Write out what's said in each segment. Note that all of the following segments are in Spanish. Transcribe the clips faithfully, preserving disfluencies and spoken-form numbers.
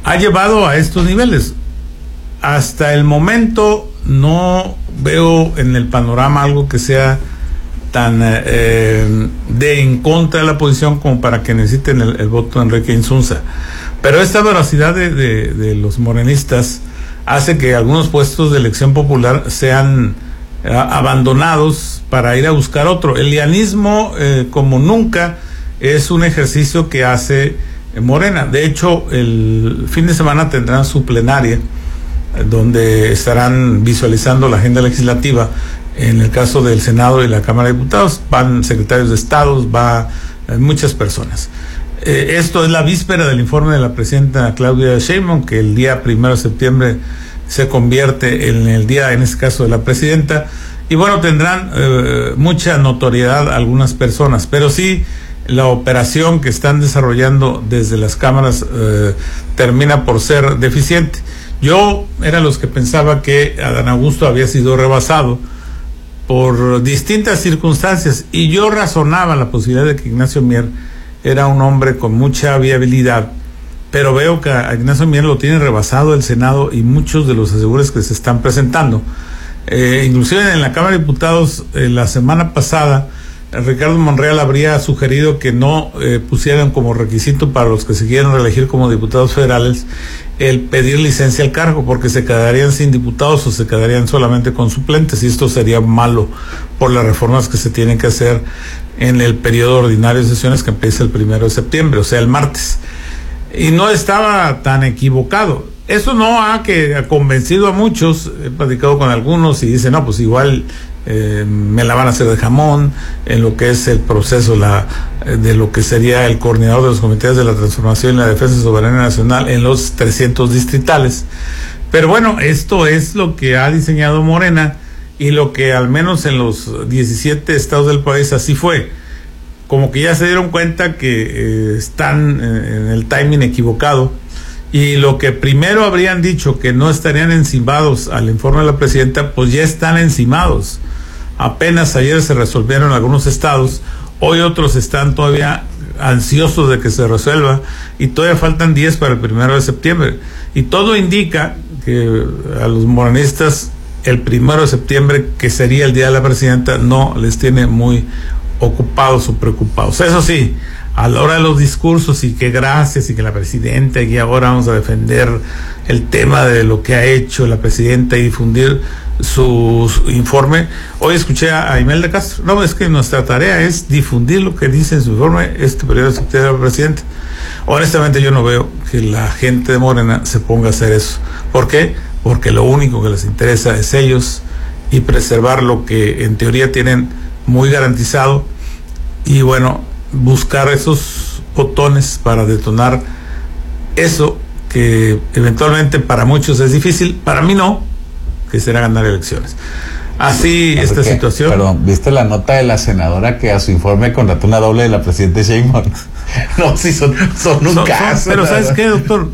ha llevado a estos niveles. Hasta el momento no veo en el panorama algo que sea tan eh, de en contra de la oposición como para que necesiten el, el voto de Enrique Insunza. Pero esta voracidad de, de, de los morenistas hace que algunos puestos de elección popular sean eh, abandonados para ir a buscar otro. El lianismo, eh, como nunca, es un ejercicio que hace Morena. De hecho, el fin de semana tendrán su plenaria, donde estarán visualizando la agenda legislativa. En el caso del Senado y la Cámara de Diputados van secretarios de Estado, va eh, muchas personas. Eh, esto es la víspera del informe de la presidenta Claudia Sheinbaum, que el día primero de septiembre se convierte en el día, en este caso, de la presidenta. Y bueno, tendrán eh, mucha notoriedad algunas personas, pero sí la operación que están desarrollando desde las cámaras eh, termina por ser deficiente. Yo era los que pensaba que Adán Augusto había sido rebasado por distintas circunstancias, y yo razonaba la posibilidad de que Ignacio Mier era un hombre con mucha viabilidad, pero veo que a Ignacio Mier lo tiene rebasado el Senado y muchos de los asegures que se están presentando. Eh, inclusive en la Cámara de Diputados, eh, la semana pasada, Ricardo Monreal habría sugerido que no eh, pusieran como requisito para los que se quieran reelegir como diputados federales el pedir licencia al cargo, porque se quedarían sin diputados o se quedarían solamente con suplentes, y esto sería malo por las reformas que se tienen que hacer en el periodo ordinario de sesiones que empieza el primero de septiembre, o sea, el martes. Y no estaba tan equivocado. Eso no ha que ha convencido a muchos. He platicado con algunos y dicen, no, pues igual eh, me la van a hacer de jamón en lo que es el proceso la de lo que sería el coordinador de los comités de la transformación y la defensa soberana nacional en los trescientos distritales. Pero bueno, esto es lo que ha diseñado Morena, y lo que al menos en los diecisiete estados del país así fue. Como que ya se dieron cuenta que eh, están en el timing equivocado, y lo que primero habrían dicho que no estarían encimados al informe de la presidenta, pues ya están encimados. Apenas ayer se resolvieron algunos estados, hoy otros están todavía ansiosos de que se resuelva, y todavía faltan diez para el primero de septiembre. Y todo indica que a los morenistas el primero de septiembre, que sería el día de la presidenta, no les tiene muy ocupados o preocupados. Eso sí, a la hora de los discursos, y que gracias, y que la presidenta, y ahora vamos a defender el tema de lo que ha hecho la presidenta y difundir su, su informe. Hoy escuché a Imelda Castro, no, es que nuestra tarea es difundir lo que dice en su informe este periodo de septiembre de la presidenta. Honestamente yo no veo que la gente de Morena se ponga a hacer eso. ¿Por qué? Porque lo único que les interesa es ellos y preservar lo que en teoría tienen muy garantizado, y bueno, buscar esos botones para detonar eso que eventualmente para muchos es difícil, para mí no, que será ganar elecciones. Así esta qué? situación. Perdón, ¿viste la nota de la senadora que a su informe contrató una doble de la presidenta Sheinbaum? No, sí, son, son un son, caso. Son, pero ¿sabes qué, doctor?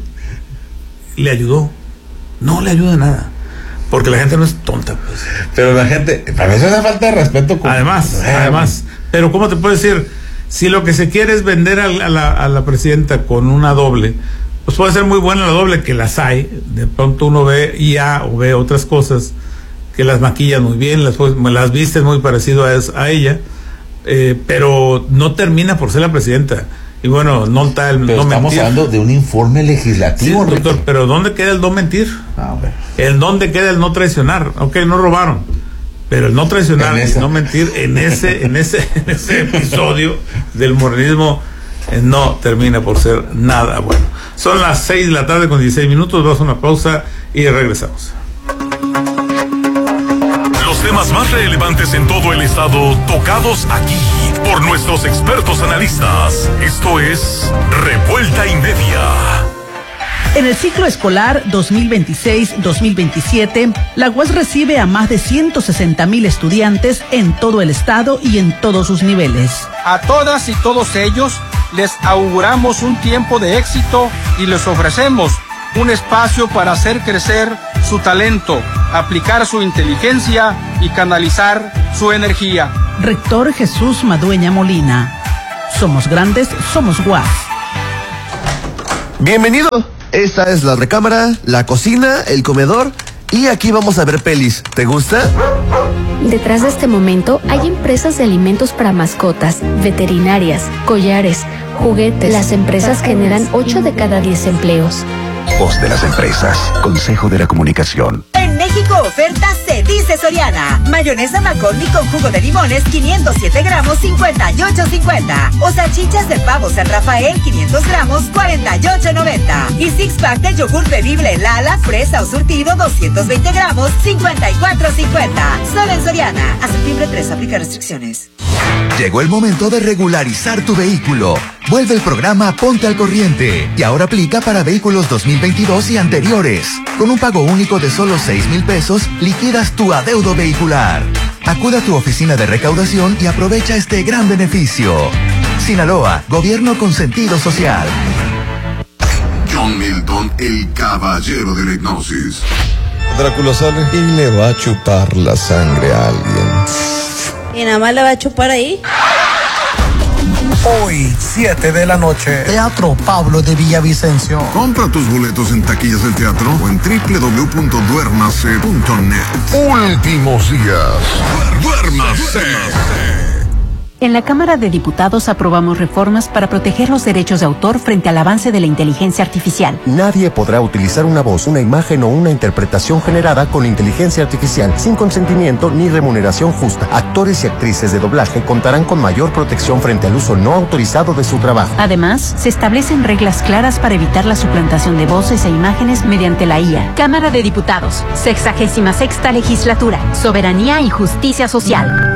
Le ayudó. No le ayuda nada, porque la gente no es tonta, pues. Pero la gente, para mí eso es una falta de respeto. Con... Además, eh, además, pero ¿cómo te puedo decir? Si lo que se quiere es vender a la, a la, a la presidenta con una doble, pues puede ser muy buena la doble, que las hay. De pronto uno ve I A o ve otras cosas que las maquillan muy bien, las, las visten muy parecido a, a ella, eh, pero no termina por ser la presidenta. Y bueno, no está el pero no estamos mentir. hablando de un informe legislativo, sí, doctor, pero ¿dónde queda el no mentir? Ah, bueno. ¿El dónde queda el no traicionar? Ok, no robaron, pero el no traicionar y no mentir en ese, en ese, en ese episodio del morenismo eh, no termina por ser nada bueno. Son las seis de la tarde con dieciséis minutos, vamos a una pausa y regresamos. Los temas más relevantes en todo el estado, tocados aquí por nuestros expertos analistas. Esto es Revuelta y Media. En el ciclo escolar dos mil veintiséis dos mil veintisiete, la U A S recibe a más de ciento sesenta mil estudiantes en todo el estado y en todos sus niveles. A todas y todos ellos les auguramos un tiempo de éxito y les ofrecemos un espacio para hacer crecer su talento, aplicar su inteligencia y canalizar su energía. Rector Jesús Madueña Molina. Somos grandes, somos U A S. Bienvenido. Esta es la recámara, la cocina, el comedor y aquí vamos a ver pelis. ¿Te gusta? Detrás de este momento hay empresas de alimentos para mascotas, veterinarias, collares, juguetes. Las empresas generan ocho de cada diez empleos. Voz de las empresas. Consejo de la Comunicación. En México oferta se dice Soriana. Mayonesa McCormick con jugo de limones quinientos siete gramos cincuenta y ocho cincuenta. O salchichas de pavo San Rafael quinientos gramos cuarenta y ocho noventa. Y six pack de yogur bebible Lala, fresa o surtido doscientos veinte gramos cincuenta y cuatro cincuenta. Solo en Soriana. A septiembre tres aplica restricciones. Llegó el momento de regularizar tu vehículo. Vuelve el programa Ponte al Corriente y ahora aplica para vehículos dos mil veintidós y anteriores. Con un pago único de solo seis mil pesos, liquidas tu adeudo vehicular. Acude a tu oficina de recaudación y aprovecha este gran beneficio. Sinaloa, gobierno con sentido social. John Milton, el caballero de la hipnosis. Drácula sale y le va a chupar la sangre a alguien. Y nada más le va a chupar ahí. Hoy, siete de la noche, Teatro Pablo de Villavicencio. Compra tus boletos en taquillas del teatro o en doble u doble u doble u punto duérmase punto net. Últimos días. Duérmase. En la Cámara de Diputados aprobamos reformas para proteger los derechos de autor frente al avance de la inteligencia artificial. Nadie podrá utilizar una voz, una imagen o una interpretación generada con inteligencia artificial sin consentimiento ni remuneración justa. Actores y actrices de doblaje contarán con mayor protección frente al uso no autorizado de su trabajo. Además, se establecen reglas claras para evitar la suplantación de voces e imágenes mediante la I A. Cámara de Diputados, sexagésima sexta legislatura, soberanía y justicia social.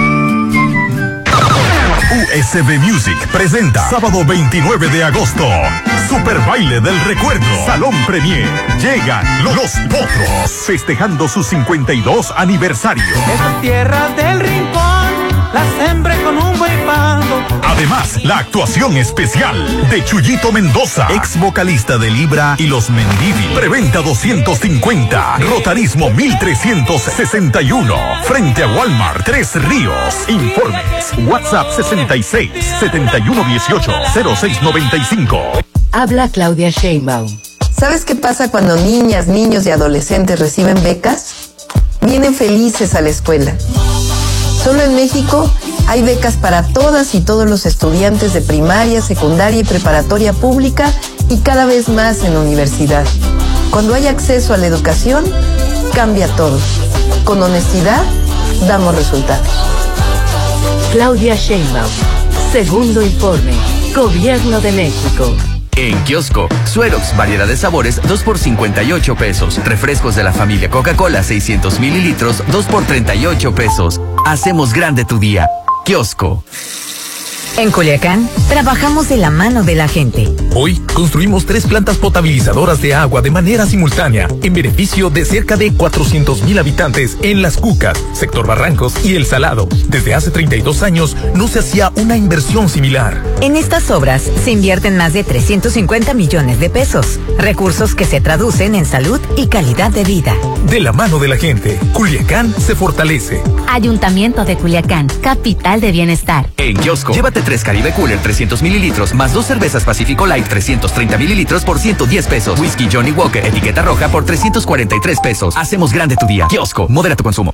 U S B Music presenta sábado veintinueve de agosto Super Baile del Recuerdo, Salón Premier. Llegan Los Potros festejando su cincuenta y dos aniversario. Esta tierra del rincón la sembré con un buen pavo. Además, la actuación especial de Chuyito Mendoza, ex vocalista de Libra y Los Mendivi. Preventa doscientos cincuenta, Rotarismo mil trescientos sesenta y uno, frente a Walmart Tres Ríos. Informes, WhatsApp sesenta y seis, setenta y uno dieciocho, cero seis noventa y cinco. Habla Claudia Sheinbaum. ¿Sabes qué pasa cuando niñas, niños y adolescentes reciben becas? Vienen felices a la escuela. Solo en México hay becas para todas y todos los estudiantes de primaria, secundaria y preparatoria pública y cada vez más en la universidad. Cuando hay acceso a la educación, cambia todo. Con honestidad, damos resultados. Claudia Sheinbaum. Segundo informe. Gobierno de México. En kiosco, Suerox, variedad de sabores, dos por cincuenta y ocho pesos. Refrescos de la familia Coca-Cola, seiscientos mililitros, dos por treinta y ocho pesos. Hacemos grande tu día. Kiosco. En Culiacán, trabajamos de la mano de la gente. Hoy construimos tres plantas potabilizadoras de agua de manera simultánea, en beneficio de cerca de cuatrocientos mil habitantes en Las Cucas, sector Barrancos y El Salado. Desde hace treinta y dos años no se hacía una inversión similar. En estas obras se invierten más de trescientos cincuenta millones de pesos, recursos que se traducen en salud y calidad de vida. De la mano de la gente, Culiacán se fortalece. Ayuntamiento de Culiacán, capital de bienestar. En kiosco, llévate tres Caribe Cooler trescientos mililitros más dos cervezas Pacífico Light trescientos treinta mililitros por ciento diez pesos. Whisky Johnny Walker etiqueta roja por trescientos cuarenta y tres pesos. Hacemos grande tu día. Kiosco, modera tu consumo.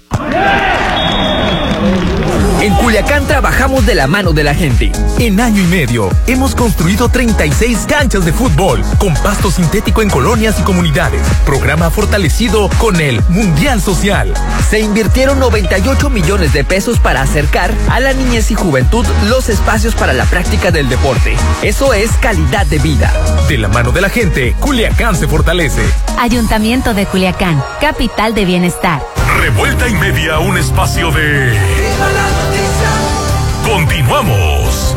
En Culiacán trabajamos de la mano de la gente. En año y medio hemos construido treinta y seis canchas de fútbol con pasto sintético en colonias y comunidades. Programa fortalecido con el Mundial Social. Se invirtieron noventa y ocho millones de pesos para acercar a la niñez y juventud los espacios para la práctica del deporte. Eso es calidad de vida. De la mano de la gente, Culiacán se fortalece. Ayuntamiento de Culiacán, capital de bienestar. Revuelta y media, un espacio de... Continuamos.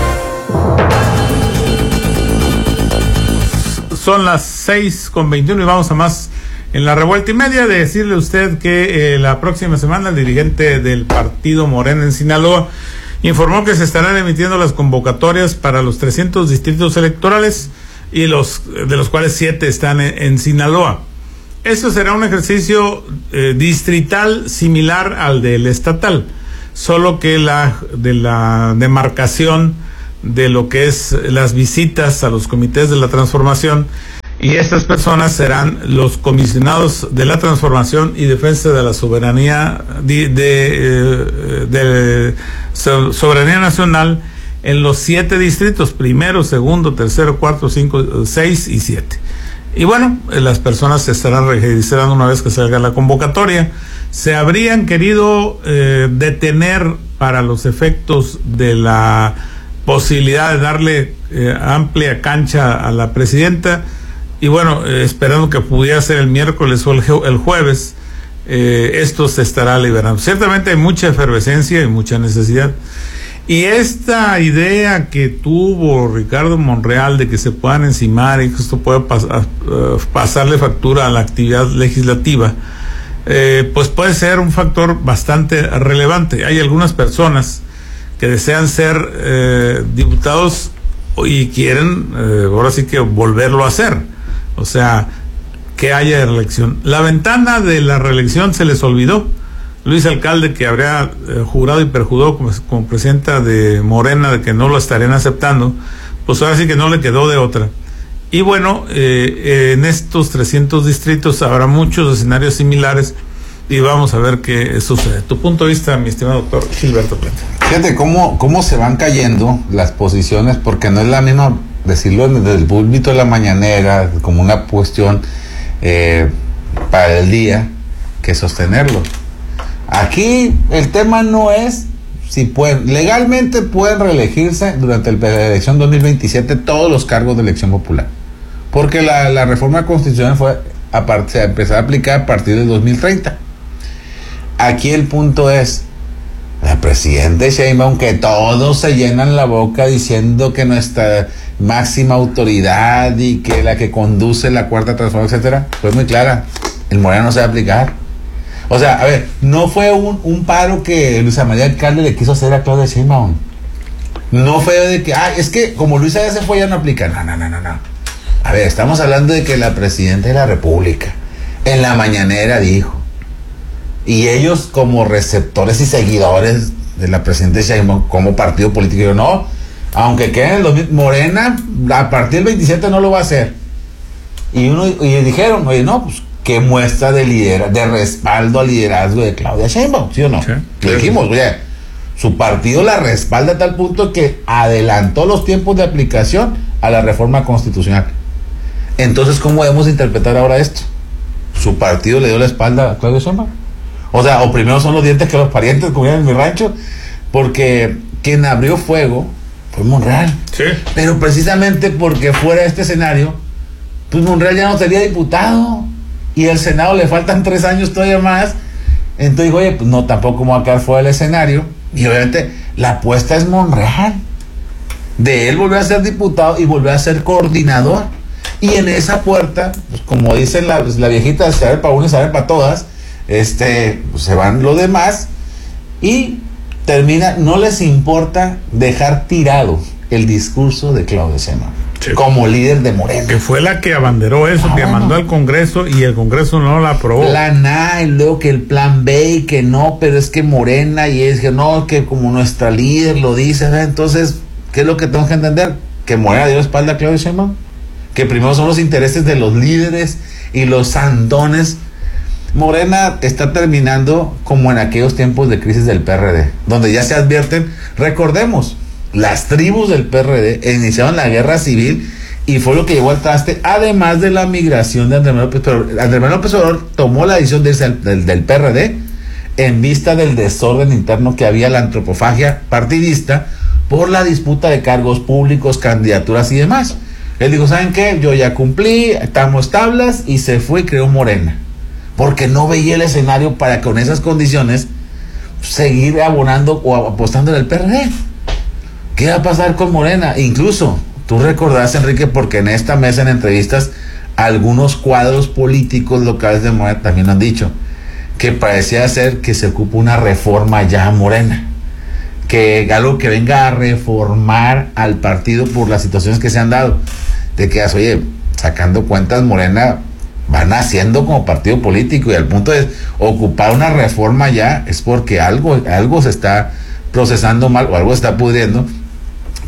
Son las seis con veintiuno y vamos a más en la revuelta y media. De decirle a usted que eh, la próxima semana el dirigente del partido Morena en Sinaloa informó que se estarán emitiendo las convocatorias para los trescientos distritos electorales y los de los cuales siete están en, en Sinaloa. Eso será un ejercicio eh, distrital similar al del estatal, solo que la de la demarcación de lo que es las visitas a los comités de la transformación, y estas personas serán los comisionados de la transformación y defensa de la soberanía de, de, de, de soberanía nacional en los siete distritos, primero, segundo, tercero, cuarto, cinco, seis y siete. Y bueno, las personas se estarán registrando una vez que salga la convocatoria. Se habrían querido eh, detener para los efectos de la posibilidad de darle eh, amplia cancha a la presidenta, y bueno, eh, esperando que pudiera ser el miércoles o el, el jueves, eh, esto se estará liberando. Ciertamente hay mucha efervescencia y mucha necesidad. Y esta idea que tuvo Ricardo Monreal de que se puedan encimar y que esto pueda pas uh, pasarle factura a la actividad legislativa, eh, pues puede ser un factor bastante relevante. Hay algunas personas que desean ser eh, diputados y quieren eh, ahora sí que volverlo a hacer, o sea, que haya reelección. La ventana de la reelección se les olvidó. Luis Alcalde, que habría eh, jurado y perjurado como, como presidenta de Morena de que no lo estarían aceptando, pues ahora sí que no le quedó de otra. Y bueno, eh, en estos trescientos distritos habrá muchos escenarios similares y vamos a ver qué sucede. Tu punto de vista, mi estimado doctor Gilberto Plata. Fíjate cómo, cómo se van cayendo las posiciones, porque no es la misma decirlo desde el púlpito de la mañanera como una cuestión eh, para el día que sostenerlo. Aquí el tema no es si pueden, legalmente pueden reelegirse durante la elección dos mil veintisiete todos los cargos de elección popular, porque la, la reforma constitucional fue a part, se empezó a aplicar a partir del dos mil treinta. Aquí el punto es, la presidenta Sheinbaum, que todos se llenan la boca diciendo que nuestra máxima autoridad y que la que conduce la cuarta transformación, etcétera, fue muy clara, el Morena no se va a aplicar. O sea, a ver, no fue un, un paro que Luisa María Alcalde le quiso hacer a Claudia Sheinbaum. No fue de que, ah, es que como Luisa ya se fue, ya no aplica. No, no, no, no, no. A ver, estamos hablando de que la presidenta de la República en la mañanera dijo, y ellos como receptores y seguidores de la presidenta Sheinbaum como partido político, yo no, aunque quede en el dos mil, Morena a partir del veintisiete no lo va a hacer. Y uno y dijeron, oye, no, pues qué muestra de lidera, de respaldo al liderazgo de Claudia Sheinbaum, ¿sí o no? Sí, le dijimos, oye, su partido la respalda a tal punto que adelantó los tiempos de aplicación a la reforma constitucional. Entonces, ¿cómo debemos interpretar ahora esto? ¿Su partido le dio la espalda a Claudia Sheinbaum? O sea, o primero son los dientes que los parientes, como en mi rancho, porque quien abrió fuego fue Monreal. Sí. Pero precisamente porque fuera de este escenario, pues Monreal ya no sería diputado. Y el Senado le faltan tres años todavía más. Entonces digo, oye, pues no, tampoco me voy a quedar fuera del escenario. Y obviamente la apuesta es Monreal. De él volver a ser diputado y volver a ser coordinador. Y en esa puerta, pues como dicen la, pues la viejita, saber para uno y saber para todas, este, pues se van los demás. Y termina, no les importa dejar tirado el discurso de Claudia Sheinbaum. Sí. Como líder de Morena. Que fue la que abanderó eso, ah, que bueno. mandó al Congreso y el Congreso no la aprobó. Plan A, y luego que el plan B, y que no, pero es que Morena, y es que no, que como nuestra líder lo dice, ¿verdad? Entonces, ¿qué es lo que tengo que entender? Que Morena dio espalda a Claudia Sheinbaum, que primero son los intereses de los líderes y los sandones. Morena está terminando como en aquellos tiempos de crisis del P R D, donde ya se advierten, recordemos, las tribus del P R D iniciaron la guerra civil y fue lo que llevó al traste, además de la migración de Andrés Manuel López Obrador. Andrés Manuel López Obrador tomó la decisión de irse al, del, del P R D en vista del desorden interno que había, la antropofagia partidista por la disputa de cargos públicos, candidaturas y demás. Él dijo, ¿saben qué? Yo ya cumplí, estamos tablas, y se fue y creó Morena, porque no veía el escenario para con esas condiciones seguir abonando o apostando en el P R D. ¿Qué va a pasar con Morena? Incluso, tú recordás, Enrique, porque en esta mesa en entrevistas, algunos cuadros políticos locales de Morena también han dicho que parecía ser que se ocupa una reforma ya a Morena, que algo que venga a reformar al partido por las situaciones que se han dado. Te quedas, oye, sacando cuentas, Morena van haciendo como partido político, y al punto de ocupar una reforma ya es porque algo, algo se está procesando mal o algo se está pudriendo,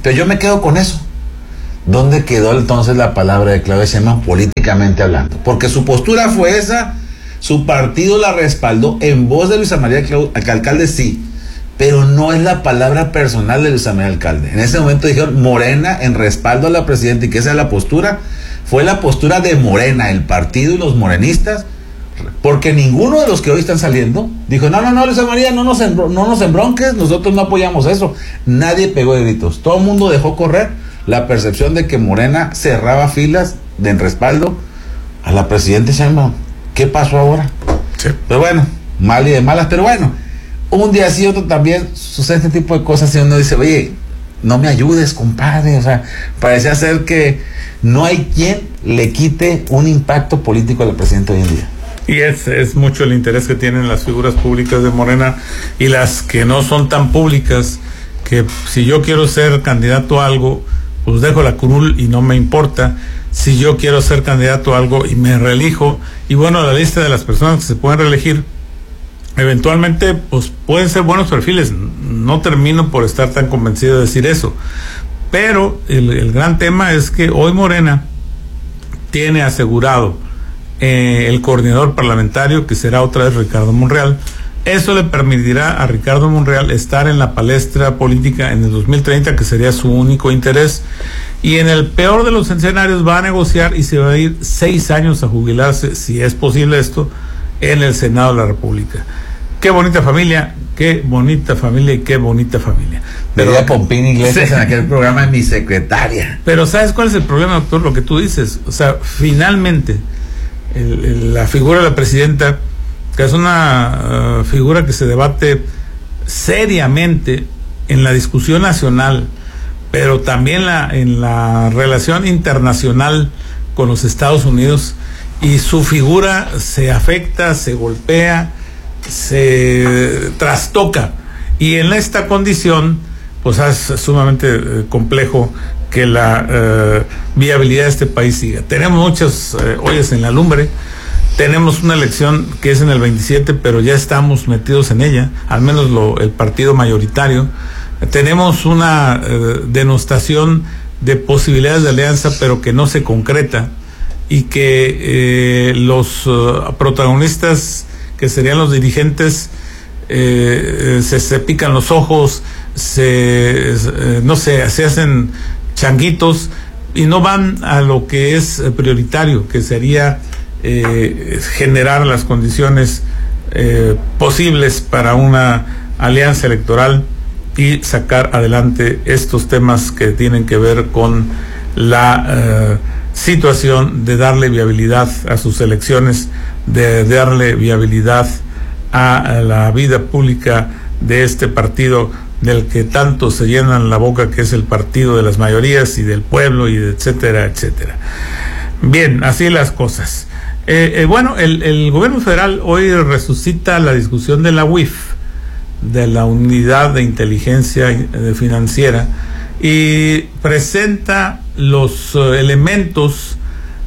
Pero yo me quedo con eso. ¿Dónde quedó entonces la palabra de Claudia Sheinbaum políticamente hablando? Porque su postura fue esa, su partido la respaldó en voz de Luisa María Clau- Alcalde, sí, pero no es la palabra personal de Luisa María Alcalde. En ese momento dijeron Morena en respaldo a la presidenta, y que esa es la postura, fue la postura de Morena, el partido y los morenistas, porque ninguno de los que hoy están saliendo dijo, no, no, no, Luisa María, no nos, embro- no nos embronques, nosotros no apoyamos eso. Nadie pegó de gritos, todo el mundo dejó correr la percepción de que Morena cerraba filas de en respaldo a la presidenta Sheinbaum. ¿Qué pasó ahora? Sí. Pero bueno, mal y de malas, pero bueno, un día sí, otro también sucede este tipo de cosas y uno dice, oye, no me ayudes, compadre. O sea, parece ser que no hay quien le quite un impacto político a la presidenta hoy en día. Y es, es mucho el interés que tienen las figuras públicas de Morena y las que no son tan públicas, que si yo quiero ser candidato a algo, pues dejo la curul y no me importa. Si yo quiero ser candidato a algo y me reelijo, y bueno, la lista de las personas que se pueden reelegir, eventualmente pues pueden ser buenos perfiles. No termino por estar tan convencido de decir eso, pero el, el gran tema es que hoy Morena tiene asegurado eh, el coordinador parlamentario, que será otra vez Ricardo Monreal. Eso le permitirá a Ricardo Monreal estar en la palestra política en el dos mil treinta, que sería su único interés, y en el peor de los escenarios va a negociar y se va a ir seis años a jubilarse, si es posible esto, en el Senado de la República. Qué bonita familia, qué bonita familia y qué bonita familia. Pero veía Pompín Iglesias sí. En aquel programa, mi secretaria. Pero ¿sabes cuál es el problema, doctor? Lo que tú dices, o sea, finalmente el, el, la figura de la presidenta, que es una uh, figura que se debate seriamente en la discusión nacional, pero también la, en la relación internacional con los Estados Unidos, y su figura se afecta, se golpea, se trastoca, y en esta condición pues es sumamente eh, complejo que la eh, viabilidad de este país siga. Tenemos muchas eh, ollas en la lumbre. Tenemos una elección que es en el veintisiete, pero ya estamos metidos en ella, al menos lo, el partido mayoritario. Tenemos una eh, denostación de posibilidades de alianza, pero que no se concreta, y que eh, los uh, protagonistas, que serían los dirigentes, eh, se, se pican los ojos, se, eh, no sé, se hacen changuitos y no van a lo que es prioritario, que sería Eh, generar las condiciones eh, posibles para una alianza electoral y sacar adelante estos temas que tienen que ver con la eh, situación de darle viabilidad a sus elecciones, de darle viabilidad a, a la vida pública de este partido del que tanto se llenan la boca, que es el partido de las mayorías y del pueblo, y de etcétera, etcétera. Bien, así las cosas. Eh, eh, bueno, el, el gobierno federal hoy resucita la discusión de la U I F, de la Unidad de Inteligencia Financiera, y presenta los uh, elementos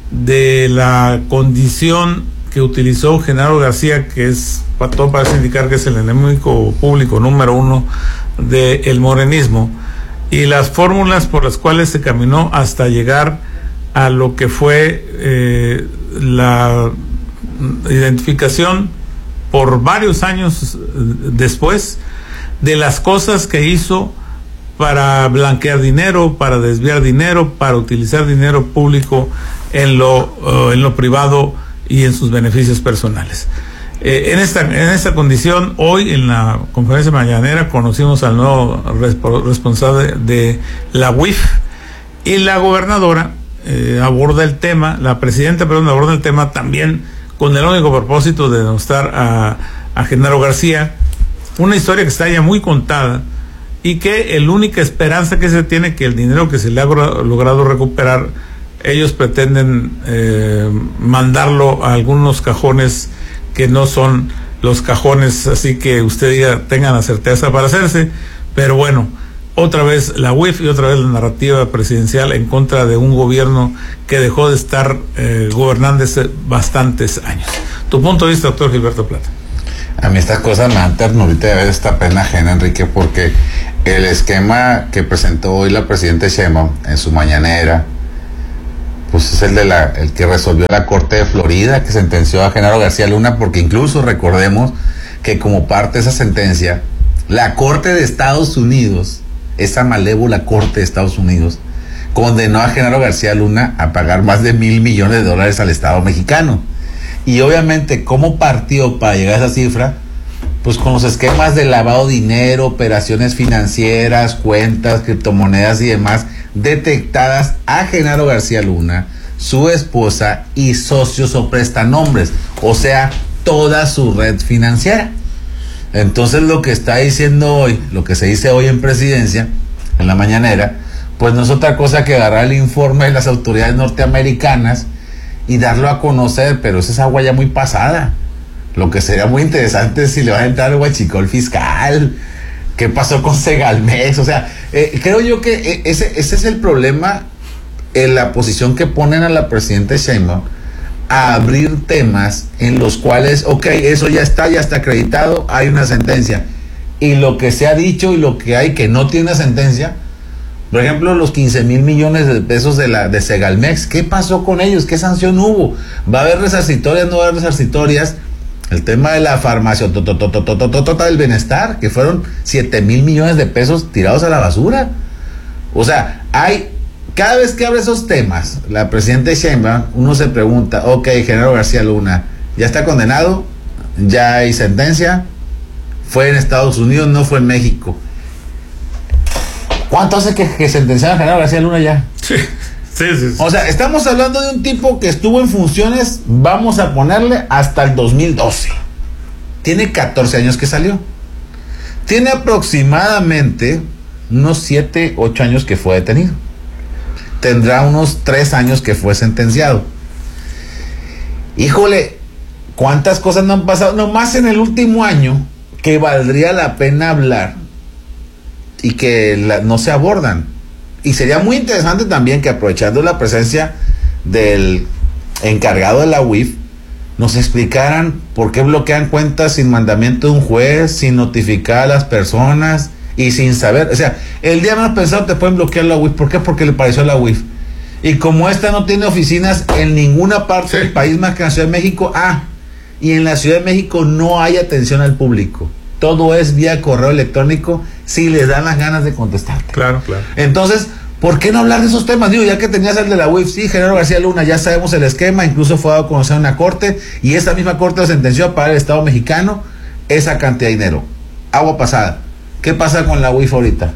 de la condición que utilizó Genaro García, que es, para todo parece indicar que es el enemigo público número uno del morenismo, y las fórmulas por las cuales se caminó hasta llegar a lo que fue eh, la identificación por varios años después de las cosas que hizo para blanquear dinero, para desviar dinero, para utilizar dinero público en lo, uh, en lo privado y en sus beneficios personales. Eh, en esta en esta condición, hoy en la conferencia mañanera conocimos al nuevo resp- responsable de la U I F, y la gobernadora Eh, aborda el tema, la presidenta, perdón, aborda el tema también con el único propósito de denostar a, a Genaro García, una historia que está ya muy contada, y que la única esperanza que se tiene, que el dinero que se le ha logrado recuperar, ellos pretenden eh, mandarlo a algunos cajones que no son los cajones, así que usted diga, tengan la certeza para hacerse, pero bueno, otra vez la U I F y otra vez la narrativa presidencial en contra de un gobierno que dejó de estar eh, gobernando hace bastantes años. Tu punto de vista, doctor Gilberto Plata. A mí estas cosas me dan ternurita de ver esta pena ajena, Enrique, porque el esquema que presentó hoy la presidenta Sheinbaum en su mañanera, pues es el de la, el que resolvió la Corte de Florida, que sentenció a Genaro García Luna, porque incluso recordemos que como parte de esa sentencia, la Corte de Estados Unidos, esa malévola Corte de Estados Unidos, condenó a Genaro García Luna a pagar más de mil millones de dólares al Estado mexicano. Y obviamente, ¿cómo partió para llegar a esa cifra? Pues con los esquemas de lavado de dinero, operaciones financieras, cuentas, criptomonedas y demás, detectadas a Genaro García Luna, su esposa y socios o prestanombres, o sea, toda su red financiera. Entonces lo que está diciendo hoy, lo que se dice hoy en presidencia, en la mañanera, pues no es otra cosa que agarrar el informe de las autoridades norteamericanas y darlo a conocer, pero esa es agua ya muy pasada. Lo que sería muy interesante es si le va a entrar el huachicol fiscal, qué pasó con Segalmex, o sea, eh, creo yo que eh, ese, ese es el problema en la posición que ponen a la presidenta Sheinbaum, a abrir temas en los cuales, ok, eso ya está, ya está acreditado, hay una sentencia, y lo que se ha dicho y lo que hay que no tiene una sentencia, por ejemplo, los quince mil millones de pesos de la de Segalmex, ¿qué pasó con ellos? ¿Qué sanción hubo? ¿Va a haber resarcitorias? ¿No va a haber resarcitorias? El tema de la farmacia del bienestar, que fueron siete mil millones de pesos tirados a la basura. O sea, hay, cada vez que abre esos temas, la presidenta Sheinbaum, uno se pregunta, ok, Genaro García Luna, ¿ya está condenado? ¿Ya hay sentencia? ¿Fue en Estados Unidos? ¿No fue en México? ¿Cuánto hace que, que sentenciaron a Genaro García Luna ya? Sí. Sí, sí, sí. O sea, estamos hablando de un tipo que estuvo en funciones, vamos a ponerle, hasta el dos mil doce. Tiene catorce años que salió. Tiene aproximadamente unos siete, ocho años que fue detenido. Tendrá unos tres años que fue sentenciado. Híjole, ¿cuántas cosas no han pasado? Nomás en el último año que valdría la pena hablar y que la, no se abordan. Y sería muy interesante también que, aprovechando la presencia del encargado de la U I F, nos explicaran por qué bloquean cuentas sin mandamiento de un juez, sin notificar a las personas y sin saber. O sea, el día menos pensado te pueden bloquear la U I F. ¿Por qué? Porque le pareció a la U I F. Y como esta no tiene oficinas en ninguna parte sí. del país más que en la Ciudad de México, ah, y en la Ciudad de México no hay atención al público. Todo es vía correo electrónico si les dan las ganas de contestarte. Claro, claro. Entonces, ¿por qué no hablar de esos temas? Digo, ya que tenías el de la U I F, sí, Genaro García Luna, ya sabemos el esquema, incluso fue dado a conocer en una corte, y esa misma corte lo sentenció a pagar el Estado mexicano esa cantidad de dinero. Agua pasada. ¿Qué pasa con la U I F ahorita?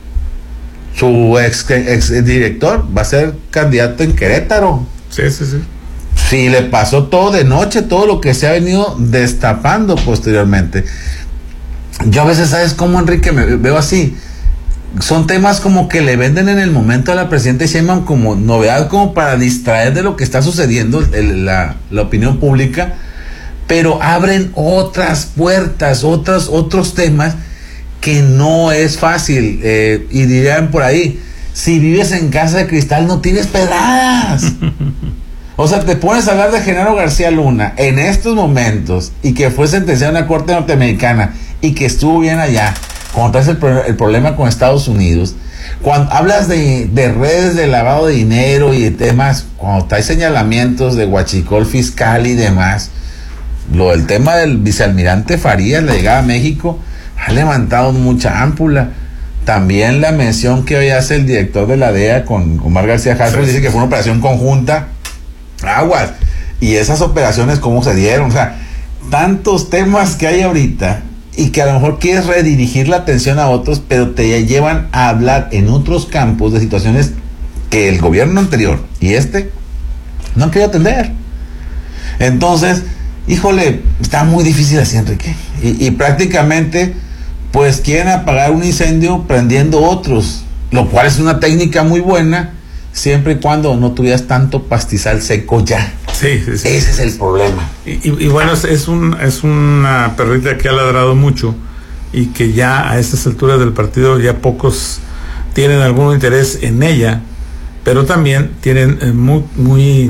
Su ex, ex director va a ser candidato en Querétaro. Sí, sí, sí. Sí, le pasó todo de noche, todo lo que se ha venido destapando posteriormente. Yo a veces, ¿sabes cómo, Enrique? Me veo así. Son temas como que le venden en el momento a la presidenta Sheinbaum como novedad, como para distraer de lo que está sucediendo el, la, la opinión pública, pero abren otras puertas, otros, otros temas que no es fácil. Eh, y dirían por ahí, si vives en casa de cristal no tienes pedradas. O sea, te pones a hablar de Genaro García Luna en estos momentos y que fue sentenciado en la Corte Norteamericana y que estuvo bien allá. Cuando traes el, pro el problema con Estados Unidos, cuando hablas de, de redes de lavado de dinero y de temas, cuando traes señalamientos de huachicol fiscal y demás, lo del tema del vicealmirante Farías, la llegada a México, ha levantado mucha ámpula. También la mención que hoy hace el director de la D E A con Omar García Harfuch, dice que fue una operación conjunta. Aguas. Y esas operaciones, ¿cómo se dieron? O sea, tantos temas que hay ahorita y que a lo mejor quieres redirigir la atención a otros, pero te llevan a hablar en otros campos de situaciones que el gobierno anterior y este no han querido atender. Entonces, híjole, está muy difícil así, Enrique. Y, y prácticamente, pues quieren apagar un incendio prendiendo otros, lo cual es una técnica muy buena, siempre y cuando no tuvieras tanto pastizal seco ya. Sí, sí, sí. Ese es el problema. Y, y, y bueno, es, es, un, es una perrita que ha ladrado mucho y que ya a estas alturas del partido ya pocos tienen algún interés en ella, pero también tienen eh, muy, muy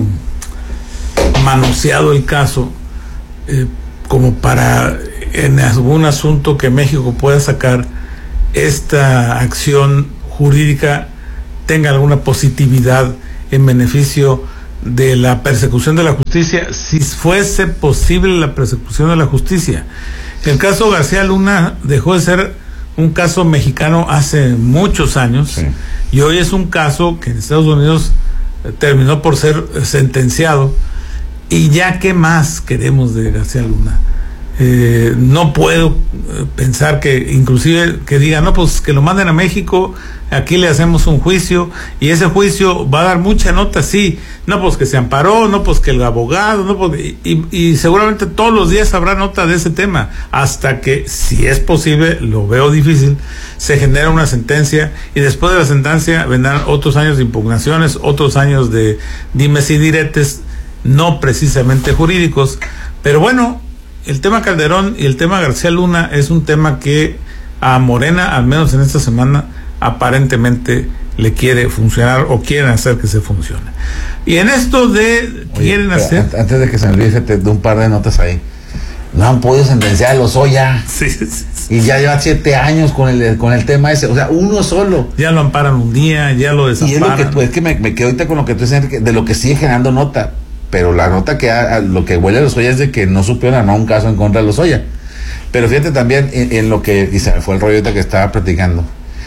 manoseado el caso eh, como para en algún asunto que México pueda sacar esta acción jurídica tenga alguna positividad en beneficio de la persecución de la justicia, si fuese posible la persecución de la justicia. El caso García Luna dejó de ser un caso mexicano hace muchos años, sí, y hoy es un caso que en Estados Unidos terminó por ser sentenciado. Y ya, ¿qué más queremos de García Luna? Eh, no puedo pensar que inclusive que digan, no, pues que lo manden a México, aquí le hacemos un juicio y ese juicio va a dar mucha nota, sí, no, pues que se amparó, no, pues que el abogado, no, pues, y, y seguramente todos los días habrá nota de ese tema, hasta que, si es posible, lo veo difícil, se genera una sentencia y después de la sentencia vendrán otros años de impugnaciones, otros años de dimes y diretes, no precisamente jurídicos, pero bueno, el tema Calderón y el tema García Luna es un tema que a Morena, al menos en esta semana, aparentemente le quiere funcionar o quieren hacer que se funcione. Y en esto de Oye, quieren hacer... Antes de que se me olvide, fíjate, de un par de notas ahí. No han podido sentenciar a Lozoya. Sí, sí, sí. Y ya lleva siete años con el con el tema ese. O sea, uno solo. Ya lo amparan un día, ya lo desamparan. Y es lo que, pues, es que me, me quedo ahorita con lo que tú dices, de lo que sigue generando nota. Pero la nota que ha, lo que huele a Lozoya es de que no supieron armar un caso en contra de Lozoya. Pero fíjate también en, en lo que, y se me fue el rollo ahorita que estaba platicando.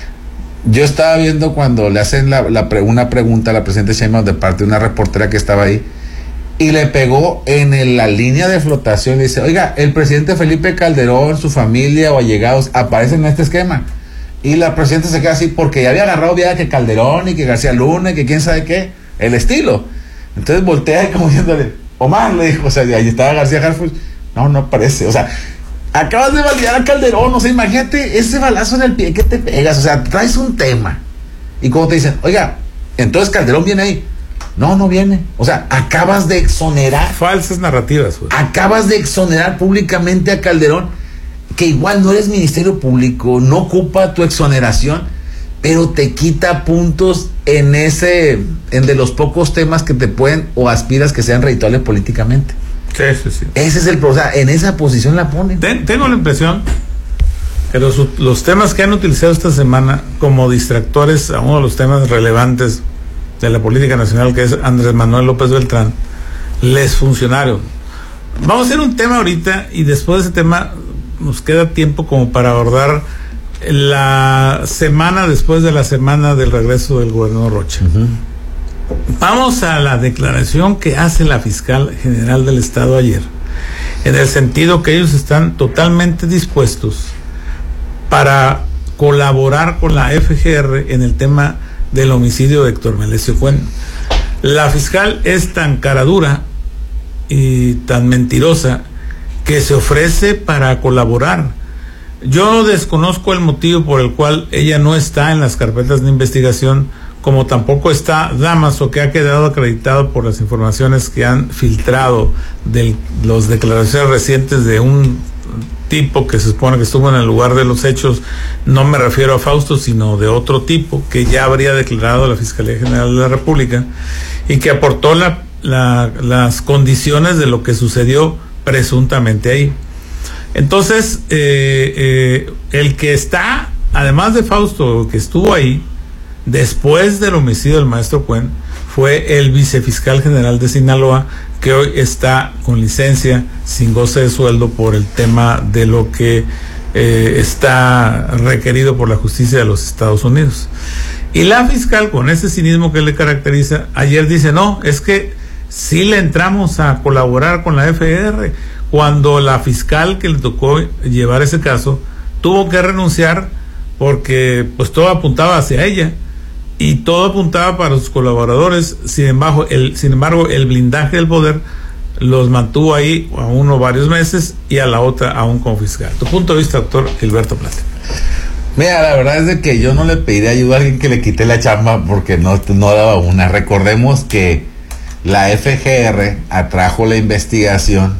Yo estaba viendo cuando le hacen la, la pre, una pregunta a la presidenta Sheinbaum de parte de una reportera que estaba ahí, y le pegó en el, la línea de flotación, y dice, oiga, el presidente Felipe Calderón, su familia o allegados aparecen en este esquema. Y la presidenta se queda así porque ya había agarrado vida que Calderón y que García Luna y que quién sabe qué, el estilo. Entonces voltea y como diciéndole, Omar, le dijo, o sea, ahí estaba García Harfuch, no, no aparece, o sea, acabas de validar a Calderón, o sea, imagínate ese balazo en el pie que te pegas, o sea, traes un tema, y como te dicen, oiga, entonces Calderón viene ahí, no, no viene, o sea, acabas de exonerar. Falsas narrativas, güey. Acabas de exonerar públicamente a Calderón, que igual no eres Ministerio Público, no ocupa tu exoneración, pero te quita puntos en ese, en de los pocos temas que te pueden o aspiras que sean redituables políticamente. Sí, sí, sí. Ese es el, o sea, en esa posición la ponen. Ten, tengo la impresión que los, los temas que han utilizado esta semana como distractores a uno de los temas relevantes de la política nacional, que es Andrés Manuel López Beltrán, les funcionaron. Vamos a hacer un tema ahorita y después de ese tema nos queda tiempo como para abordar la semana después de la semana del regreso del gobernador Rocha. Uh-huh. Vamos a la declaración que hace la fiscal general del estado ayer, en el sentido que ellos están totalmente dispuestos para colaborar con la F G R en el tema del homicidio de Héctor Melesio Cuen. La fiscal es tan caradura y tan mentirosa que se ofrece para colaborar. Yo desconozco el motivo por el cual ella no está en las carpetas de investigación, como tampoco está Damaso, que ha quedado acreditado por las informaciones que han filtrado de las declaraciones recientes de un tipo que se supone que estuvo en el lugar de los hechos. No me refiero a Fausto, sino de otro tipo que ya habría declarado la Fiscalía General de la República y que aportó la, la, las condiciones de lo que sucedió presuntamente ahí. Entonces, eh, eh, el que está, además de Fausto, que estuvo ahí, después del homicidio del maestro Cuen, fue el vicefiscal general de Sinaloa, que hoy está con licencia, sin goce de sueldo, por el tema de lo que eh, está requerido por la justicia de los Estados Unidos. Y la fiscal, con ese cinismo que le caracteriza, ayer dice, no, es que sí le entramos a colaborar con la F G R, cuando la fiscal que le tocó llevar ese caso tuvo que renunciar porque pues todo apuntaba hacia ella y todo apuntaba para sus colaboradores. Sin embargo, el, sin embargo, el blindaje del poder los mantuvo ahí a uno varios meses y a la otra aún como fiscal. Tu punto de vista, doctor Gilberto Plata. Mira, la verdad es de que yo no le pediría ayuda a alguien que le quite la chamba porque no, no daba una. Recordemos que la F G R atrajo la investigación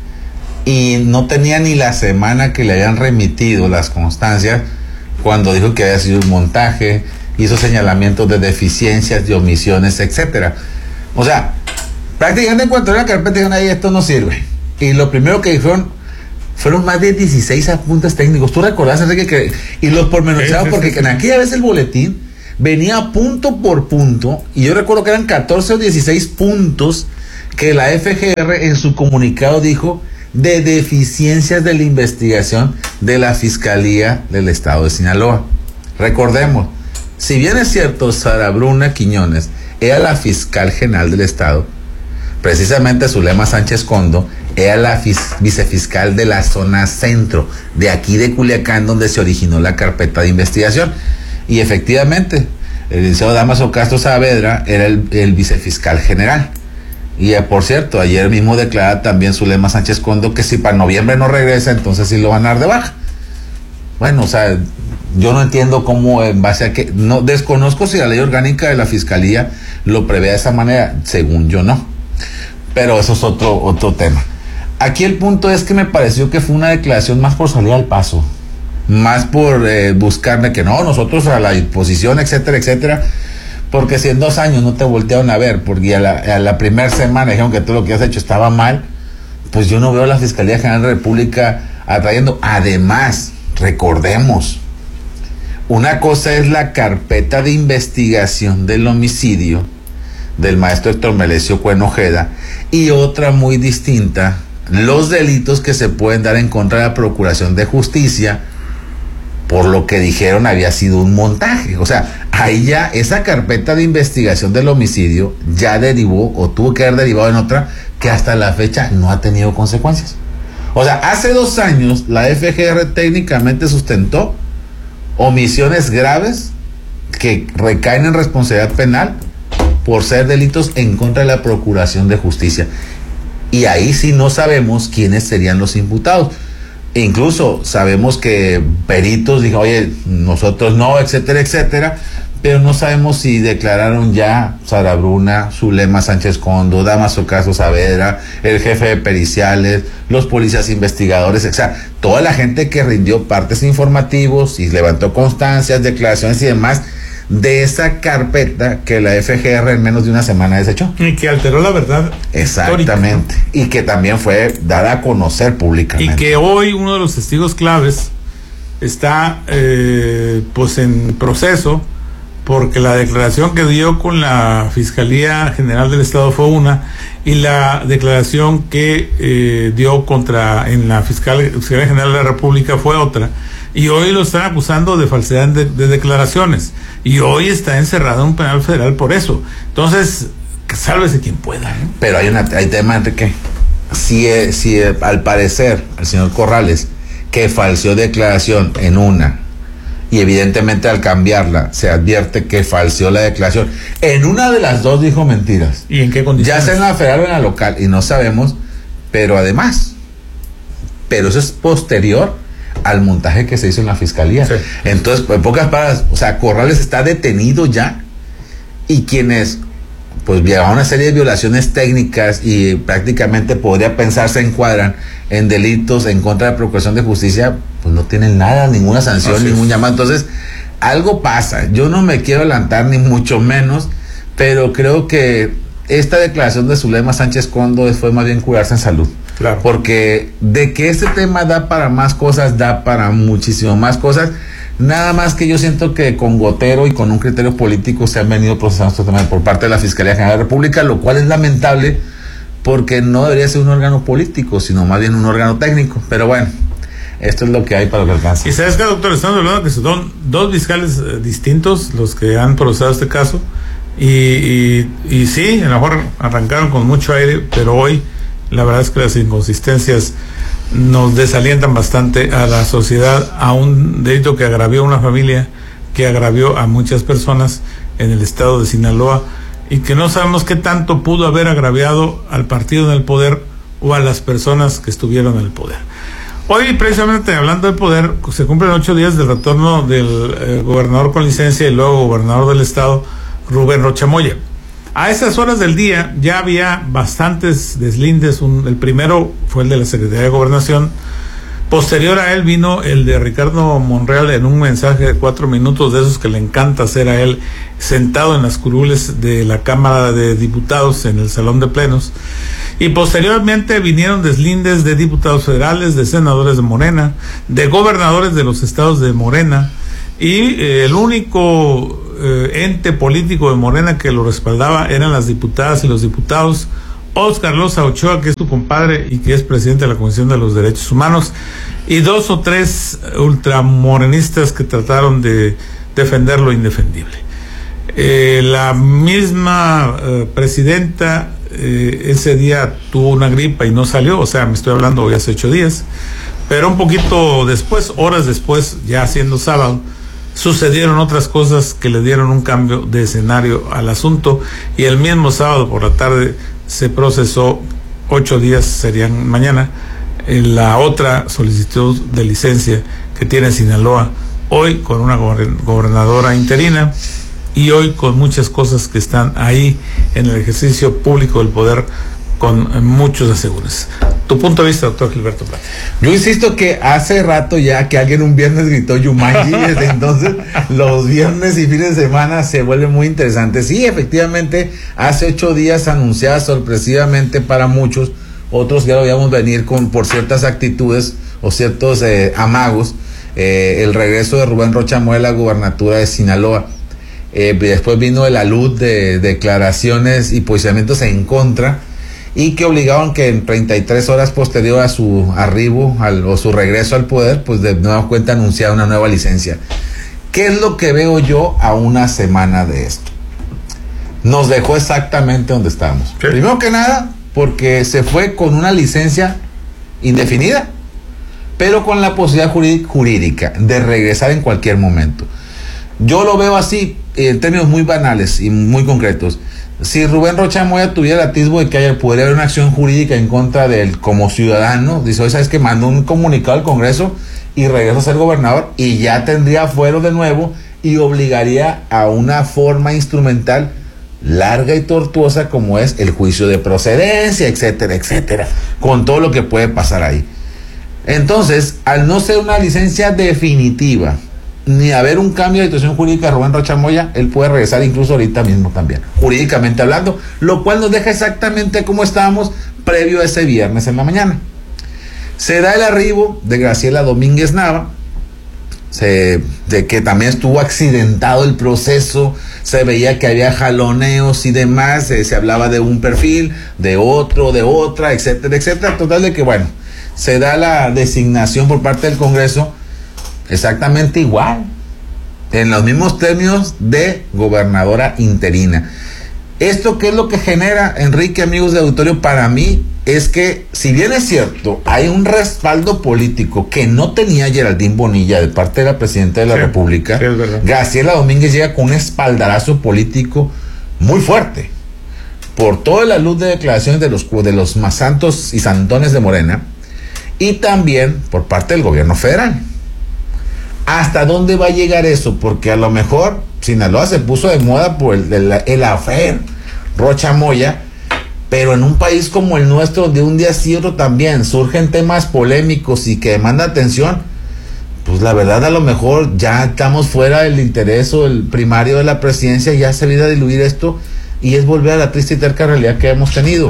y no tenía ni la semana que le habían remitido las constancias cuando dijo que había sido un montaje, hizo señalamientos de deficiencias, de omisiones, etcétera. O sea, prácticamente en cuanto a la carpeta dijeron, ahí esto no sirve. Y lo primero que dijeron, fueron más de dieciséis apuntes técnicos. ¿Tú recordás, Enrique? Que, y los pormenorizados, porque en aquella vez el boletín venía punto por punto, y yo recuerdo que eran catorce o dieciséis puntos que la F G R en su comunicado dijo de deficiencias de la investigación de la Fiscalía del Estado de Sinaloa. Recordemos, si bien es cierto, Sara Bruna Quiñones era la fiscal general del Estado, precisamente Zulema Sánchez Condo era la fis- vicefiscal de la zona centro, de aquí de Culiacán, donde se originó la carpeta de investigación. Y efectivamente, el licenciado Damaso Castro Saavedra era el, el vicefiscal general. Y eh, por cierto, ayer mismo declara también Zulema Sánchez Condo que si para noviembre no regresa, entonces sí lo van a dar de baja. Bueno, o sea, yo no entiendo cómo, en base a que, no desconozco si la ley orgánica de la Fiscalía lo prevé de esa manera, según yo no. Pero eso es otro, otro tema. Aquí el punto es que me pareció que fue una declaración más por salir al paso, más por eh, buscarme que no, nosotros a la disposición, etcétera, etcétera, porque si en dos años no te voltearon a ver, porque a la, a la primera semana dijeron que todo lo que has hecho estaba mal, pues yo no veo a la Fiscalía General de la República atrayendo. Además, recordemos, una cosa es la carpeta de investigación del homicidio del maestro Héctor Melesio Cuen Ojeda, y otra muy distinta, los delitos que se pueden dar en contra de la Procuración de Justicia por lo que dijeron había sido un montaje. O sea, ahí ya esa carpeta de investigación del homicidio ya derivó o tuvo que haber derivado en otra que hasta la fecha no ha tenido consecuencias. O sea, hace dos años la F G R técnicamente sustentó omisiones graves que recaen en responsabilidad penal por ser delitos en contra de la Procuración de Justicia. Y ahí sí no sabemos quiénes serían los imputados. E incluso sabemos que peritos dijeron, oye, nosotros no, etcétera, etcétera, pero no sabemos si declararon ya Sara Bruna, Zulema Sánchez Condo, Damaso Castro Saavedra, el jefe de periciales, los policías investigadores, o sea, toda la gente que rindió partes informativos y levantó constancias, declaraciones y demás de esa carpeta que la F G R en menos de una semana desechó. Y que alteró la verdad. Exactamente. Histórica. Y que también fue dada a conocer públicamente. Y que hoy uno de los testigos claves está eh, pues en proceso, porque la declaración que dio con la Fiscalía General del Estado fue una, y la declaración que eh, dio contra en la Fiscal, Fiscalía General de la República fue otra. Y hoy lo están acusando de falsedad de, de declaraciones. Y hoy está encerrado en un penal federal por eso. Entonces, sálvese quien pueda, ¿no? Pero hay una hay tema, Enrique. Si, si al parecer el señor Corrales, que falseó declaración en una, y evidentemente al cambiarla se advierte que falseó la declaración, en una de las dos dijo mentiras. ¿Y en qué condiciones? Ya sea en la federal o en la local, y no sabemos, pero además, pero eso es posterior al montaje que se hizo en la Fiscalía. Sí. Entonces, en pocas palabras, o sea, Corrales está detenido ya, y quienes pues llevaban una serie de violaciones técnicas y prácticamente podría pensarse encuadran en delitos en contra de la Procuración de Justicia, pues no tienen nada, ninguna sanción, Así ningún es. llamado. Entonces, algo pasa. Yo no me quiero adelantar ni mucho menos, pero creo que esta declaración de Zulema Sánchez Condo fue más bien curarse en salud. Claro. Porque de que este tema da para más cosas, da para muchísimo más cosas. Nada más que yo siento que con gotero y con un criterio político se han venido procesando estos temas por parte de la Fiscalía General de la República, lo cual es lamentable porque no debería ser un órgano político, sino más bien un órgano técnico. Pero bueno, esto es lo que hay para lo que alcanza. Y sabes que, doctor, estamos hablando que son dos fiscales eh, distintos los que han procesado este caso, y, y, y sí, a lo mejor arrancaron con mucho aire, pero hoy la verdad es que las inconsistencias nos desalientan bastante a la sociedad, a un delito que agravió a una familia, que agravió a muchas personas en el estado de Sinaloa, y que no sabemos qué tanto pudo haber agraviado al partido en el poder o a las personas que estuvieron en el poder. Hoy, precisamente hablando del poder, se cumplen ocho días del retorno del eh, gobernador con licencia y luego gobernador del estado, Rubén Rocha Moya. A esas horas del día ya había bastantes deslindes. Un, el primero fue el de la Secretaría de Gobernación, Posterior a él vino el de Ricardo Monreal en un mensaje de cuatro minutos, de esos que le encanta hacer a él, sentado en las curules de la Cámara de Diputados en el Salón de Plenos. Y posteriormente vinieron deslindes de diputados federales, de senadores de Morena, de gobernadores de los estados de Morena, y eh, el único eh, ente político de Morena que lo respaldaba eran las diputadas y los diputados. Óscar Loza Ochoa, que es tu compadre y que es presidente de la Comisión de los Derechos Humanos, y dos o tres ultramorenistas que trataron de defender lo indefendible. Eh, la misma eh, presidenta eh, ese día tuvo una gripa y no salió, o sea, me estoy hablando hoy hace ocho días, pero un poquito después, horas después, ya siendo sábado, sucedieron otras cosas que le dieron un cambio de escenario al asunto, y el mismo sábado por la tarde se procesó, ocho días serían mañana, en la otra solicitud de licencia que tiene Sinaloa, hoy con una gobernadora interina y hoy con muchas cosas que están ahí en el ejercicio público del poder con muchos asegúnes. Tu punto de vista, doctor Gilberto Plata. Yo insisto que hace rato ya que alguien un viernes gritó Yumanji, desde entonces los viernes y fines de semana se vuelven muy interesantes. Sí, efectivamente, hace ocho días anunciada sorpresivamente para muchos, otros ya lo habíamos venir con por ciertas actitudes o ciertos eh, amagos, eh, el regreso de Rubén Rocha Moya a la gubernatura de Sinaloa. Eh, después vino la luz de declaraciones y posicionamientos en contra, y que obligaban que en treinta y tres horas posterior a su arribo al, o su regreso al poder, pues de nueva cuenta anunciar una nueva licencia. ¿Qué es lo que veo yo a una semana de esto? Nos dejó exactamente donde estábamos. ¿Qué? Primero que nada, porque se fue con una licencia indefinida, pero con la posibilidad jurídica de regresar en cualquier momento. Yo lo veo así, en términos muy banales y muy concretos. Si Rubén Rocha Moya tuviera el atisbo de que haya, podría haber una acción jurídica en contra de él como ciudadano, dice, oye, ¿sabes qué? Mandó un comunicado al Congreso y regresa a ser gobernador, y ya tendría fuero de nuevo y obligaría a una forma instrumental larga y tortuosa como es el juicio de procedencia, etcétera, etcétera, con todo lo que puede pasar ahí. Entonces, al no ser una licencia definitiva, ni haber un cambio de situación jurídica de Rubén Rocha Moya, él puede regresar incluso ahorita mismo también, jurídicamente hablando, lo cual nos deja exactamente como estábamos previo a ese viernes en la mañana. Se da el arribo de Graciela Domínguez Nava, se, de que también estuvo accidentado el proceso, se veía que había jaloneos y demás, se, se hablaba de un perfil, de otro, de otra, etcétera, etcétera, total de que bueno, se da la designación por parte del Congreso exactamente igual, en los mismos términos de gobernadora interina. ¿Esto qué es lo que genera, Enrique, amigos de auditorio? Para mí es que, si bien es cierto, hay un respaldo político que no tenía Geraldine Bonilla de parte de la presidenta de la sí, República, sí, Graciela Domínguez llega con un espaldarazo político muy fuerte, por toda la luz de declaraciones de los, de los más santos y santones de Morena, y también por parte del gobierno federal. ¿Hasta dónde va a llegar eso? Porque a lo mejor Sinaloa se puso de moda por el, el, el affair Rocha Moya, pero en un país como el nuestro, donde un día sí otro también surgen temas polémicos y que demandan atención, pues la verdad a lo mejor ya estamos fuera del interés o el primario de la presidencia, ya se viene a diluir esto y es volver a la triste y terca realidad que hemos tenido.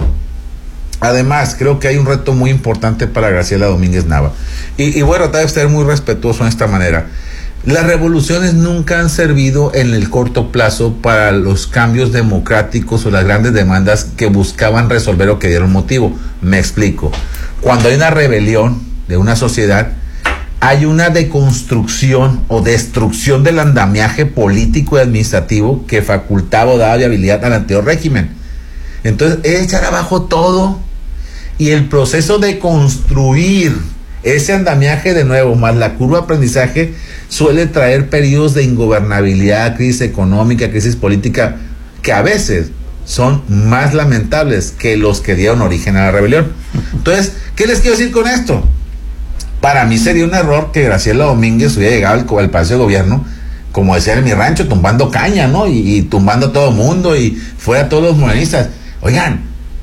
Además, creo que hay un reto muy importante para Graciela Domínguez Nava. Y, y bueno, tratar de ser muy respetuoso en esta manera. Las revoluciones nunca han servido en el corto plazo para los cambios democráticos o las grandes demandas que buscaban resolver o que dieron motivo. Me explico. Cuando hay una rebelión de una sociedad, hay una deconstrucción o destrucción del andamiaje político y administrativo que facultaba o daba viabilidad al anterior régimen. Entonces, es echar abajo todo, y el proceso de construir ese andamiaje de nuevo, más la curva de aprendizaje, suele traer periodos de ingobernabilidad, crisis económica, crisis política, que a veces son más lamentables que los que dieron origen a la rebelión. Entonces, ¿qué les quiero decir con esto? Para mí sería un error que Graciela Domínguez hubiera llegado al, al Palacio de Gobierno, como decía en mi rancho, tumbando caña, ¿no? Y, y tumbando a todo el mundo y fuera todos los morenistas. Oigan,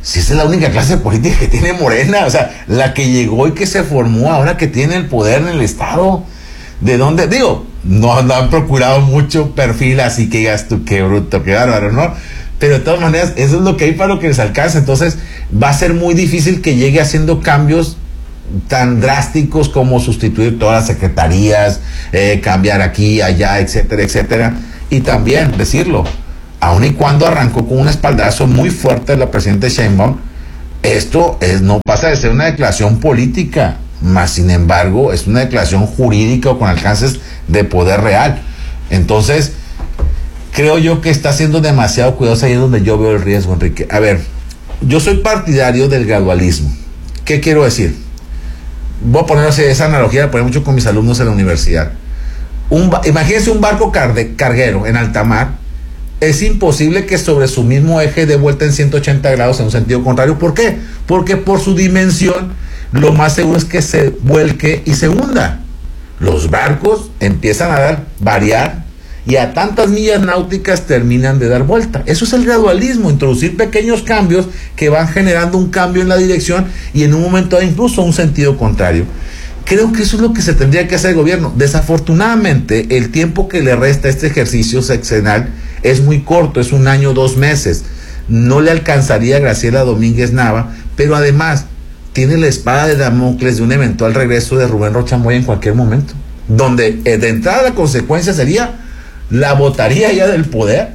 Si esa es la única clase política que tiene Morena, o sea, la que llegó y que se formó ahora que tiene el poder en el Estado. ¿De dónde? Digo, no, no han procurado mucho perfil, así que digas tú, qué bruto, qué bárbaro, ¿no? Pero de todas maneras, eso es lo que hay para lo que les alcanza. Entonces, va a ser muy difícil que llegue haciendo cambios tan drásticos como sustituir todas las secretarías, eh, cambiar aquí, allá, etcétera, etcétera. Y también decirlo, aun y cuando arrancó con un espaldazo muy fuerte de la presidenta Sheinbaum, esto es, no pasa de ser una declaración política, más sin embargo es una declaración jurídica o con alcances de poder real. Entonces creo yo que está siendo demasiado cuidadosa, ahí es donde yo veo el riesgo, Enrique. A ver, yo soy partidario del gradualismo. ¿Qué quiero decir? Voy a poner esa analogía, la pongo mucho con mis alumnos en la universidad. Un, imagínense un barco carde, carguero en alta mar. Es imposible que sobre su mismo eje dé vuelta en ciento ochenta grados en un sentido contrario. ¿Por qué? Porque por su dimensión lo más seguro es que se vuelque y se hunda. Los barcos empiezan a dar, variar, y a tantas millas náuticas terminan de dar vuelta. Eso es el gradualismo, introducir pequeños cambios que van generando un cambio en la dirección y en un momento dado incluso un sentido contrario. Creo que eso es lo que se tendría que hacer el gobierno. Desafortunadamente, el tiempo que le resta a este ejercicio sexenal es muy corto, es un año, dos meses. No le alcanzaría a Graciela Domínguez Nava, pero además tiene la espada de Damocles de un eventual regreso de Rubén Rocha Moya en cualquier momento, donde eh, de entrada la consecuencia sería la votaría ya del poder,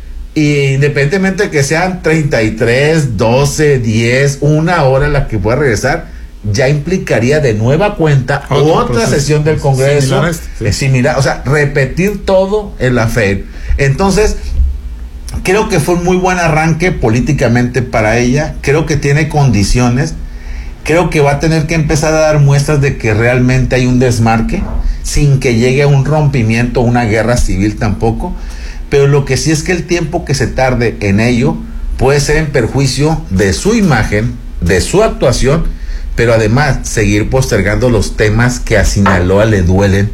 y independientemente de que sean treinta y tres, doce, diez, una hora en la que pueda regresar, ya implicaría de nueva cuenta Otro otra proceso. sesión del Congreso similar, este, sí. similar, o sea, repetir todo en la F E D. Entonces, creo que fue un muy buen arranque políticamente para ella, creo que tiene condiciones, creo que va a tener que empezar a dar muestras de que realmente hay un desmarque, sin que llegue a un rompimiento, una guerra civil tampoco, pero lo que sí es que el tiempo que se tarde en ello puede ser en perjuicio de su imagen, de su actuación, pero además seguir postergando los temas que a Sinaloa le duelen.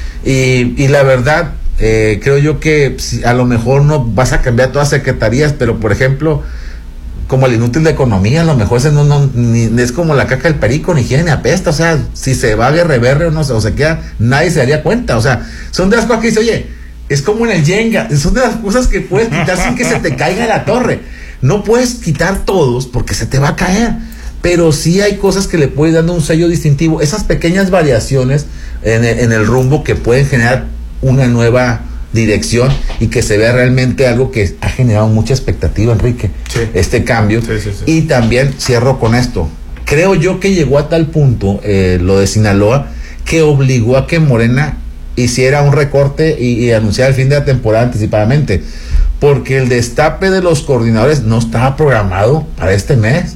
Y, y la verdad, eh, creo yo que a lo mejor no vas a cambiar todas las secretarías, pero por ejemplo, como el inútil de economía, a lo mejor ese no, no ni, es como la caca del perico, ni higiene ni apesta, o sea, si se va a berre berre o no o se queda, nadie se daría cuenta, o sea, son de las cosas que dice, oye, es como en el Jenga, son de las cosas que puedes quitar sin que se te caiga la torre. No puedes quitar todos porque se te va a caer, pero sí hay cosas que le puedes dando un sello distintivo, esas pequeñas variaciones en el, en el rumbo que pueden generar una nueva dirección y que se vea realmente algo que ha generado mucha expectativa, Enrique, sí. este cambio. Sí, sí, sí. Y también cierro con esto. Creo yo que llegó a tal punto eh, lo de Sinaloa que obligó a que Morena hiciera un recorte y, y anunciara el fin de la temporada anticipadamente, porque el destape de los coordinadores no estaba programado para este mes.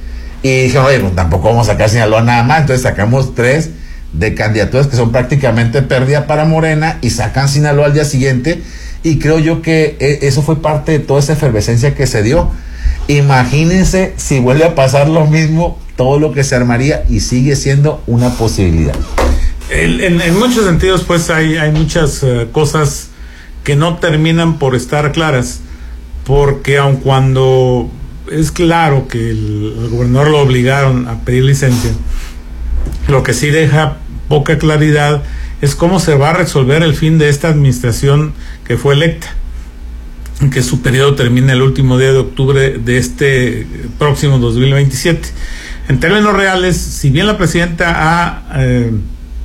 Y dijeron, oye, pues tampoco vamos a sacar Sinaloa nada más, entonces sacamos tres de candidaturas que son prácticamente pérdida para Morena y sacan Sinaloa al día siguiente, y creo yo que eso fue parte de toda esa efervescencia que se dio. Imagínense si vuelve a pasar lo mismo, todo lo que se armaría, y sigue siendo una posibilidad. El, en, en muchos sentidos pues hay, hay muchas uh, cosas que no terminan por estar claras, porque aun cuando es claro que el, el gobernador lo obligaron a pedir licencia, lo que sí deja poca claridad es cómo se va a resolver el fin de esta administración que fue electa, que su periodo termina el último día de octubre de este próximo dos mil veintisiete. En términos reales, si bien la presidenta ha eh,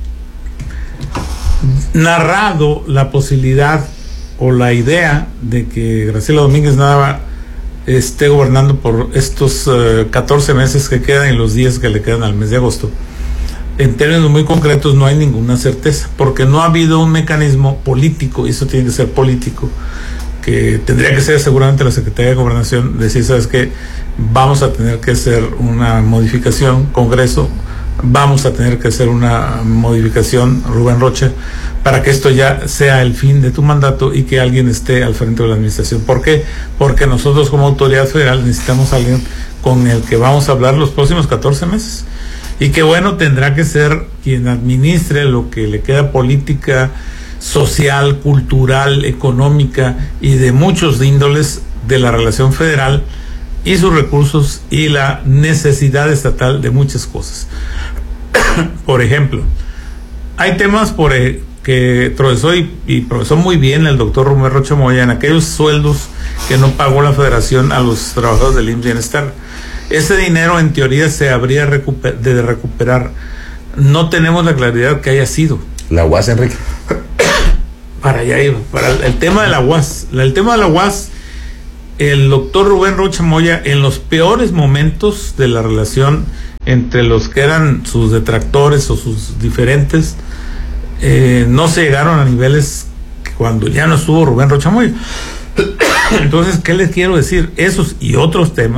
narrado la posibilidad o la idea de que Graciela Domínguez Nava esté gobernando por estos eh, catorce meses que quedan y los días que le quedan al mes de agosto, en términos muy concretos no hay ninguna certeza, porque no ha habido un mecanismo político, y eso tiene que ser político, que tendría que ser seguramente la Secretaría de Gobernación, decir, sabes qué, vamos a tener que hacer una modificación, Congreso, vamos a tener que hacer una modificación, Rubén Rocha, para que esto ya sea el fin de tu mandato y que alguien esté al frente de la administración. ¿Por qué? Porque nosotros como autoridad federal necesitamos a alguien con el que vamos a hablar los próximos catorce meses. Y que bueno, tendrá que ser quien administre lo que le queda política, social, cultural, económica y de muchos índoles de la relación federal, y sus recursos y la necesidad estatal de muchas cosas. Por ejemplo, hay temas por eh, que profesó y, y profesó muy bien el doctor Rubén Rocha Moya en aquellos sueldos que no pagó la federación a los trabajadores del I M S S Bienestar. Ese dinero en teoría se habría recuper- de recuperar. No tenemos la claridad que haya sido. La U A S, Enrique. Para allá iba, para el, el tema de la U A S. El tema de la U A S, el doctor Rubén Rocha Moya, en los peores momentos de la relación entre los que eran sus detractores o sus diferentes, eh, no se llegaron a niveles cuando ya no estuvo Rubén Rocha Moya. Entonces, ¿qué les quiero decir? Esos y otros temas